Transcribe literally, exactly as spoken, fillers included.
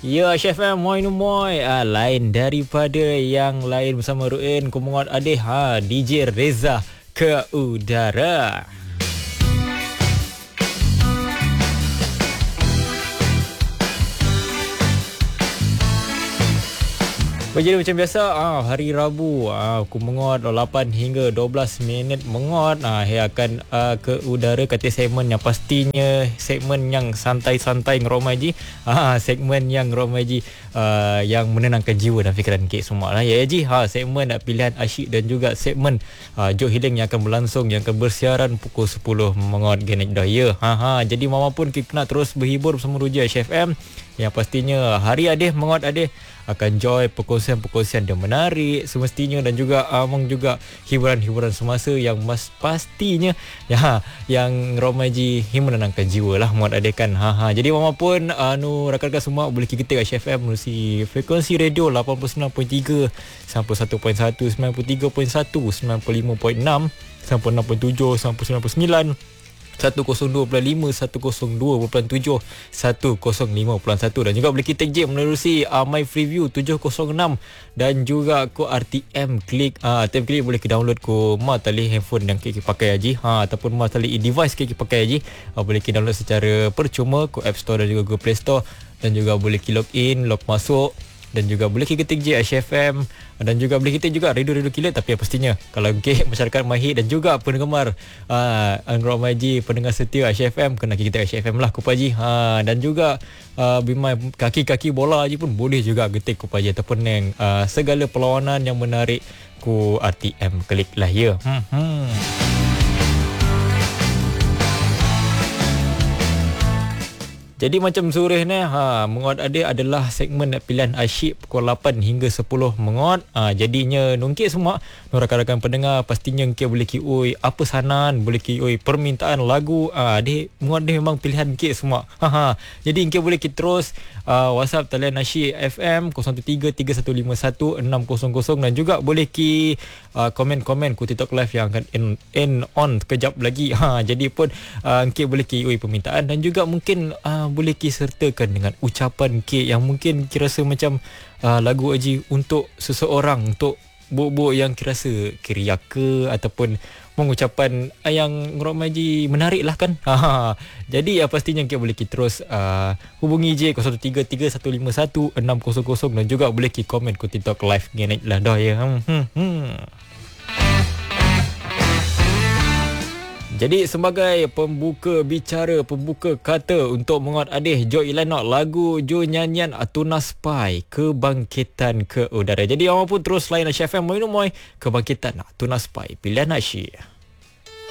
Ya, Chef M, moi nu moi. Ah, lain daripada yang lain bersama Ruin, Kumungot Adeh, ha, D J Reza ke udara. Jadi macam biasa, ah, hari Rabu, ah, aku mengot lapan hingga dua belas minit mengot. Ah, saya akan ah, ke udara kata segmen yang pastinya segmen yang santai-santai ngeromaji. Ah, segmen yang ngeromaji ah, yang menenangkan jiwa dan fikiran kek semua lah. Ya Ji, ha, segmen pilihan asyik dan juga segmen ah, Jok Healing yang akan berlangsung, yang akan bersiaran pukul sepuluh mengot genek dah ya. Ha ha, jadi mama pun kita nak terus berhibur bersama Ruja Chef M. Yang pastinya hari adeh mengot adeh akan joy perkongsian-perkongsian yang menarik semestinya, dan juga among juga hiburan-hiburan semasa yang mas pastinya ya yang romaji menenangkan jiwa lah muat adekan. Ha ha, jadi mama pun anu rakan-rakan semua boleh kita kat Chef M melalui frekuensi radio lapan puluh sembilan perpuluhan tiga, sembilan puluh satu perpuluhan satu, sembilan puluh tiga perpuluhan satu, sembilan puluh lima perpuluhan enam, sembilan puluh enam perpuluhan tujuh, sembilan puluh sembilan perpuluhan sembilan, seratus dua perpuluhan lima, seratus dua perpuluhan tujuh, seratus lima perpuluhan satu, dan juga boleh kita je menerusi uh, My Freeview tujuh kosong enam, dan juga ku R T M Klik. uh, R T M Klik boleh kita download ku ma tali handphone yang kita pakai aja, ha, ataupun ma tali device kita pakai aja. uh, boleh kita download secara percuma ku App Store dan juga Google Play Store, dan juga boleh kita log in, log masuk, dan juga boleh kita ketik je H F M, dan juga boleh kita juga radio-radio kilat. Tapi yang pastinya kalau ke masyarakat Mahir dan juga pendengar uh, Angro Maji, pendengar setia H F M, kena kita H F M lah Kupaji. Ha, dan juga uh, bimai kaki-kaki bola aja pun boleh juga ketik Kupaji, ataupun yang uh, segala perlawanan yang menarik ku R T M Klik lah ya. Hmm. hmm. Jadi macam sore ni, ha, mengot ada adalah segmen pilihan asyik pukul lapan hingga sepuluh mengot. Ha, jadinya nungkit semua, rakan-rakan pendengar pastinya ngke boleh ki oi apa sanan, boleh ki oi permintaan lagu. Ah, ha, dia mengot dia memang pilihan ngke semua. Ha ha. Jadi ngke boleh ki terus uh, WhatsApp talian asyik F M kosong tiga tiga satu lima satu enam kosong kosong, dan juga boleh ki uh, komen-komen ku TikTok live yang akan end, end on kejap lagi. Ha, jadi pun uh, ngke boleh ki oi permintaan, dan juga mungkin uh, boleh ki sertakan dengan ucapan K yang mungkin kira rasa macam uh, lagu aji untuk seseorang, untuk buk-buk yang kira rasa kiriak ke, ataupun mengucapan uh, yang ngoromaji menarik lah kan. Ha, jadi uh, pastinya K boleh ki terus uh, hubungi je kosong tiga tiga satu lima satu enam kosong kosong, dan juga boleh ki komen ku TikTok live genek lah dah ya. Hmm, hmm, hmm. Jadi sebagai pembuka bicara, pembuka kata untuk mengot adeh Joy Ilanok lagu Jo nyanyian Tunas Pai, Kebangkitan ke Udara. Jadi awak pun terus lain H F M Moi Kebangkitan Tunas Pai, pilihan asyik.